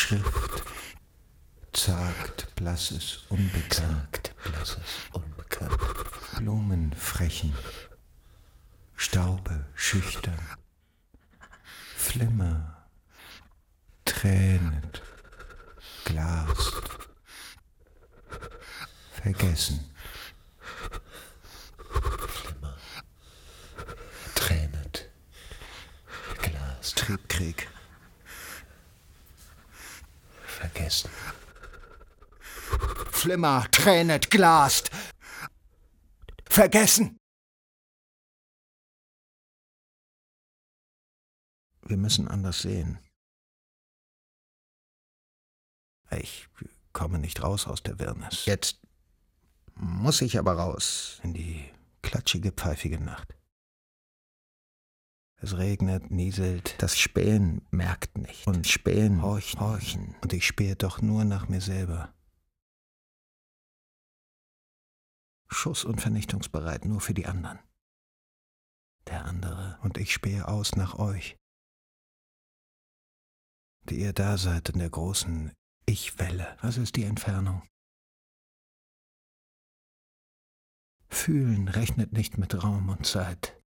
Schrift, zagt, blasses, unbekannt. Blumen frechen, Staube schüchtern, Flimmer, tränet, glast, vergessen. Flimmer, tränet, glast, Triebkrieg, vergessen. Flimmer, tränet, glast, vergessen. Wir müssen anders sehen. Ich komme nicht raus aus der Wirrnis. Jetzt muss ich aber raus in die klatschige, pfeifige Nacht. Es regnet, nieselt, das Spähen merkt nicht. Und Spähen horchen. Und ich spähe doch nur nach mir selber. Schuss- und vernichtungsbereit nur für die anderen. Der andere und ich spähe aus nach euch, die ihr da seid in der großen Ich-Welle. Was ist die Entfernung? Fühlen rechnet nicht mit Raum und Zeit.